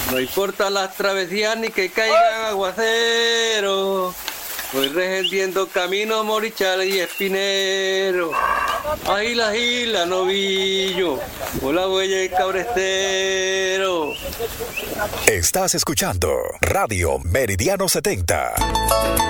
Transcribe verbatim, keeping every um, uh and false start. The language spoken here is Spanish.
No importa las travesías ni que caigan aguaceros. Voy regendiendo camino, Morichal y Espinero. Ágila, ágila, novillo. Hola, huella y cabrestero. Estás escuchando Radio Meridiano setenta.